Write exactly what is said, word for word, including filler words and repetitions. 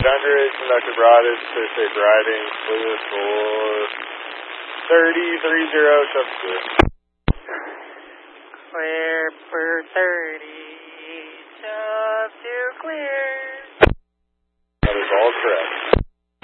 Underage, conductor Broadus, clear safe riding, clear for thirty, three zero, seven two. Clear for thirty.